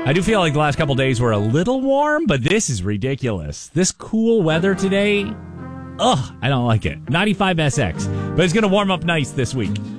I do feel like the last couple days were a little warm, but this is ridiculous. This cool weather today, I don't like it. 95 SX, but it's going to warm up nice this week.